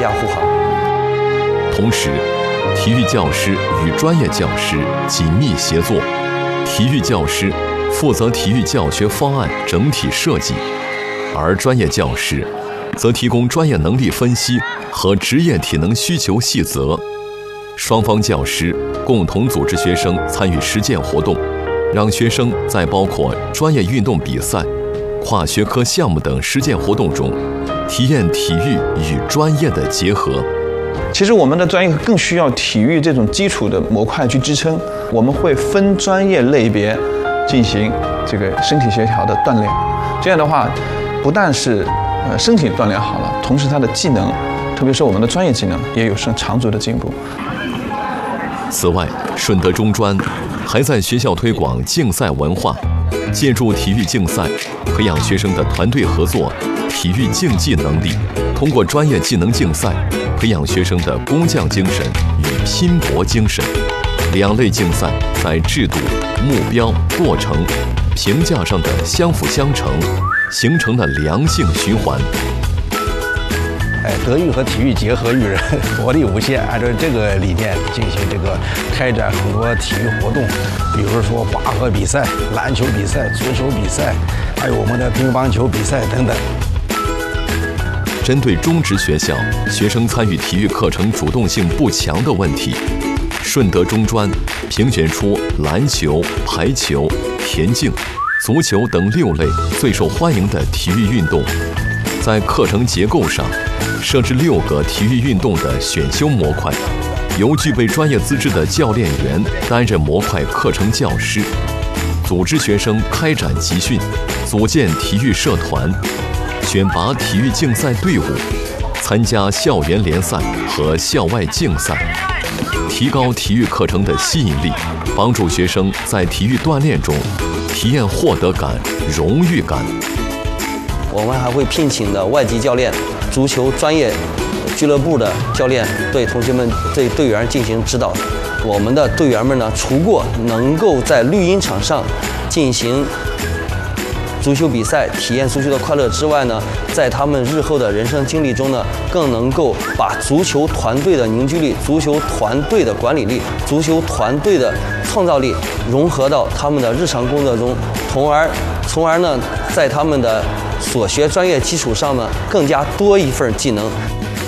家护航。 同时，体育教师与专业教师紧密协作，体育教师负责体育教学方案整体设计，而专业教师则提供专业能力分析和职业体能需求细则。双方教师共同组织学生参与实践活动，让学生在包括专业运动比赛、跨学科项目等实践活动中，体验体育与专业的结合。 其实我们的专业更需要体育这种基础的模块去支撑，我们会分专业类别进行这个身体协调的锻炼。这样的话，不但是身体锻炼好了，同时他的技能，特别是我们的专业技能，也有长足的进步。 此外，顺德中专还在学校推广竞赛文化，借助体育竞赛，培养学生的团队合作、体育竞技能力。通过专业技能竞赛，培养学生的工匠精神与拼搏精神。两类竞赛在制度、目标、过程、评价上的相辅相成，形成了良性循环。 德育和体育结合育人，活力无限。按照这个理念进行开展很多体育活动，比如说拔河比赛、篮球比赛、足球比赛，还有我们的乒乓球比赛等等。 针对中职学校学生参与体育课程主动性不强的问题，顺德中专评选出篮球、排球、田径、足球等6类最受欢迎的体育运动，在课程结构上设置6个体育运动的选修模块，由具备专业资质的教练员担任模块课程教师，组织学生开展集训，组建体育社团，选拔体育竞赛队伍，参加校园联赛和校外竞赛，提高体育课程的吸引力，帮助学生在体育锻炼中体验获得感、荣誉感。 我们还会聘请的外籍教练、足球专业俱乐部的教练对同学们、对队员进行指导。我们的队员们呢，除过能够在绿茵场上进行足球比赛，体验足球的快乐之外呢，在他们日后的人生经历中呢，更能够把足球团队的凝聚力、足球团队的管理力、足球团队的创造力融合到他们的日常工作中，从而呢，在他们的所学专业基础上呢，更加多一份技能。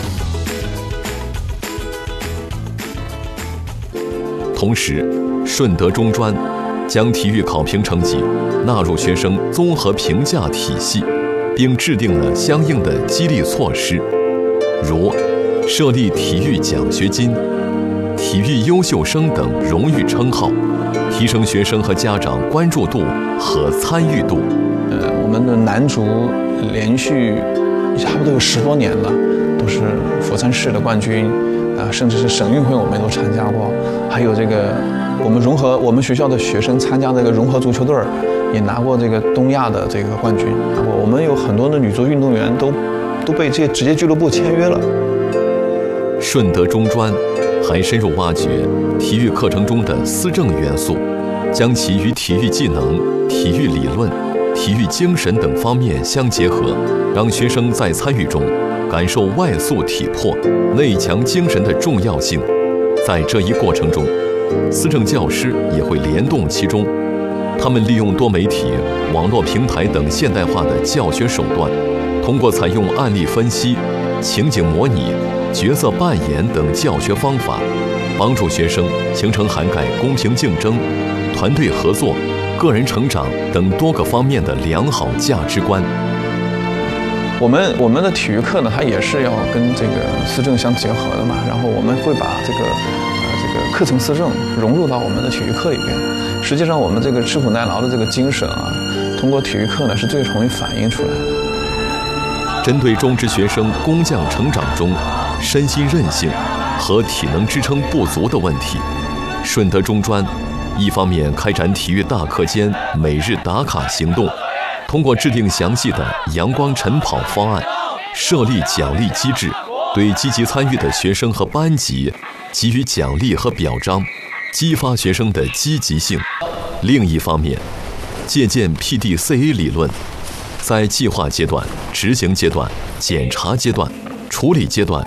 同时，顺德中专将体育考评成绩纳入学生综合评价体系，并制定了相应的激励措施，如设立体育奖学金、体育优秀生等荣誉称号，提升学生和家长关注度和参与度。 我们的男足连续差不多有10多年了，都是佛山市的冠军，甚至是省运会我们都参加过。还有这个我们学校的学生参加这个融合足球队，也拿过这个东亚的这个冠军。我们有很多的女足运动员都被这些职业俱乐部签约了。 顺德中专还深入挖掘体育课程中的思政元素，将其与体育技能、体育理论、体育精神等方面相结合，让学生在参与中感受外素体魄、内强精神的重要性。在这一过程中，思政教师也会联动其中，他们利用多媒体、网络平台等现代化的教学手段，通过采用案例分析、情景模拟、角色扮演等教学方法，帮助学生形成涵盖公平竞争、团队合作、个人成长等多个方面的良好价值观。 我们的体育课呢，它也是要跟这个思政相结合的嘛。然后我们会把这个课程思政融入到我们的体育课里边。实际上，我们这个吃苦耐劳的这个精神啊，通过体育课呢是最容易反映出来的。 针对中职学生工匠成长中身心韧性和体能支撑不足的问题，顺德中专一方面开展体育大课间每日打卡行动，通过制定详细的阳光晨跑方案，设立奖励机制，对积极参与的学生和班级给予奖励和表彰，激发学生的积极性。另一方面，借鉴 PDCA 理论，在计划阶段、执行阶段、检查阶段、处理阶段